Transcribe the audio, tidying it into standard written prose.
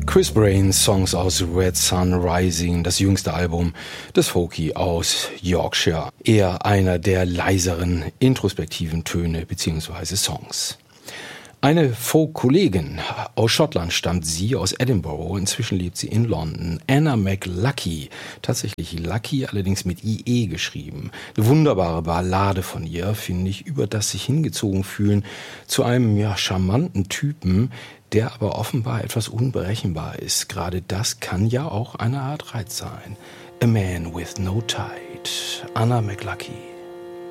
Chris Brains Songs aus Red Sun Rising, das jüngste Album des Folky aus Yorkshire. Eher einer der leiseren, introspektiven Töne bzw. Songs. Eine Folk-Kollegin aus Schottland stammt sie, aus Edinburgh. Inzwischen lebt sie in London. Anna McLuckie, tatsächlich Lucky, allerdings mit IE geschrieben. Eine wunderbare Ballade von ihr, finde ich, über das sich hingezogen fühlen zu einem charmanten Typen, der aber offenbar etwas unberechenbar ist. Gerade das kann ja auch eine Art Reiz sein. A Man with No Tide. Anna McLuckie.